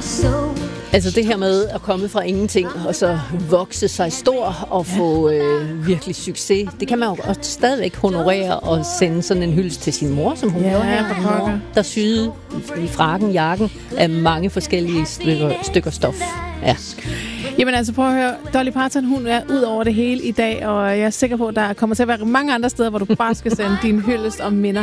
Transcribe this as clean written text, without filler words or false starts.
Altså det her med at komme fra ingenting og så vokse sig stor og få virkelig succes, det kan man jo også stadigvæk honorere og sende sådan en hyldest til sin mor, som hun gjorde her på mor, der syede i frakken, jakken af mange forskellige stykker stof. Ja. Jamen altså prøv at høre, Dolly Parton, hun er ud over det hele i dag, og jeg er sikker på, at der kommer til at være mange andre steder, hvor du bare skal sende din hyldest og minder